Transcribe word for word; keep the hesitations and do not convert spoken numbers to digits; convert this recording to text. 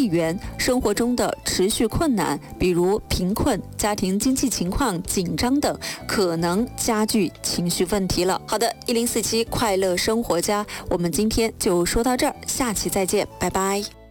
地缘，生活中的持续困难，比如贫困、家庭经济情况紧张等，可能加剧情绪问题了。好的，一零四七快乐生活家，我们今天就说到这儿，下期再见，拜拜。